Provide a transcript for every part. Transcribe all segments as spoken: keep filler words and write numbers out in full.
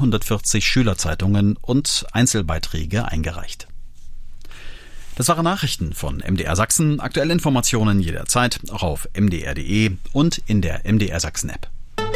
zweihundertvierzig Schülerzeitungen und Einzelbeiträge eingereicht. Das waren Nachrichten von M D R Sachsen. Aktuelle Informationen jederzeit auch auf m d r punkt d e und in der M D R Sachsen App.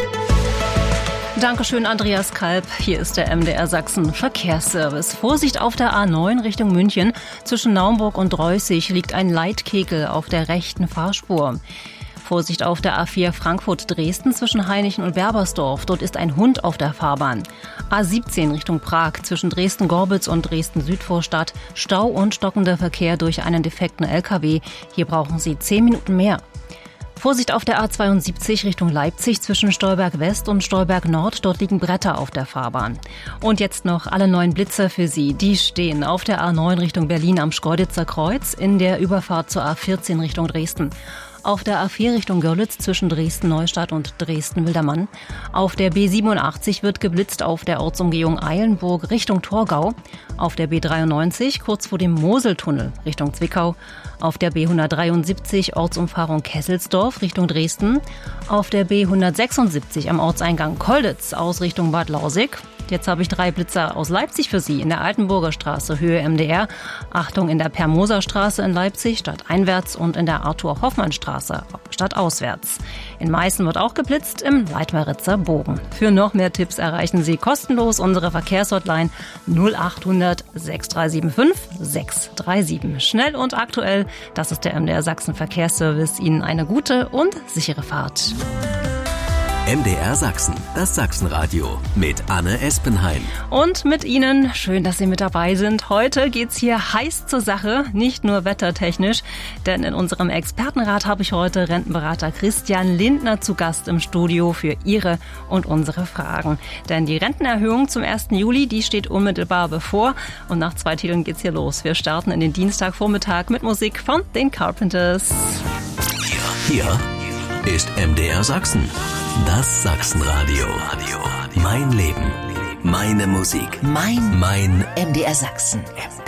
Dankeschön, Andreas Kalb. Hier ist der M D R Sachsen Verkehrsservice. Vorsicht auf der A neun Richtung München. Zwischen Naumburg und Reußig liegt ein Leitkegel auf der rechten Fahrspur. Vorsicht auf der A vier Frankfurt-Dresden zwischen Hainichen und Berbersdorf. Dort ist ein Hund auf der Fahrbahn. A siebzehn Richtung Prag zwischen Dresden-Gorbitz und Dresden-Südvorstadt. Stau und stockender Verkehr durch einen defekten L K W. Hier brauchen Sie zehn Minuten mehr. Vorsicht auf der A zweiundsiebzig Richtung Leipzig zwischen Stolberg West und Stolberg Nord. Dort liegen Bretter auf der Fahrbahn. Und jetzt noch alle neuen Blitzer für Sie. Die stehen auf der A neun Richtung Berlin am Schkeuditzer Kreuz, in der Überfahrt zur A vierzehn Richtung Dresden. Auf der A vier Richtung Görlitz zwischen Dresden-Neustadt und Dresden-Wildermann. Auf der B siebenundachtzig wird geblitzt auf der Ortsumgehung Eilenburg Richtung Torgau. Auf der B dreiundneunzig kurz vor dem Moseltunnel Richtung Zwickau. Auf der B hundertdreiundsiebzig Ortsumfahrung Kesselsdorf Richtung Dresden. Auf der B hundertsechsundsiebzig am Ortseingang Kolditz aus Richtung Bad Lausick. Jetzt habe ich drei Blitzer aus Leipzig für Sie. In der Altenburger Straße, Höhe M D R. Achtung, in der Permoser Straße in Leipzig, stadteinwärts, und in der Arthur-Hoffmann-Straße, stadtauswärts. In Meißen wird auch geblitzt, im Leitmeritzer Bogen. Für noch mehr Tipps erreichen Sie kostenlos unsere Verkehrshotline null achthundert sechs drei sieben fünf sechs drei sieben. Schnell und aktuell, das ist der M D R Sachsen Verkehrsservice. Ihnen eine gute und sichere Fahrt. M D R Sachsen, das Sachsenradio mit Anne Espenheim. Und mit Ihnen, schön, dass Sie mit dabei sind. Heute geht's hier heiß zur Sache, nicht nur wettertechnisch, denn in unserem Expertenrat habe ich heute Rentenberater Christian Lindner zu Gast im Studio für Ihre und unsere Fragen. Denn die Rentenerhöhung zum ersten Juli, die steht unmittelbar bevor, und nach zwei Titeln geht's hier los. Wir starten in den Dienstagvormittag mit Musik von den Carpenters. Hier, hier ist M D R Sachsen. Das Sachsenradio. Mein Leben. Meine Musik. Mein Mein M D R Sachsen. M D R